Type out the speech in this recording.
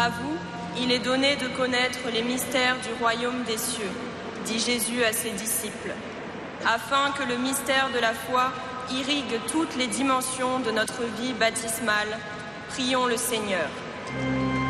À vous, il est donné de connaître les mystères du royaume des cieux, dit Jésus à ses disciples, afin que le mystère de la foi irrigue toutes les dimensions de notre vie baptismale. Prions le Seigneur.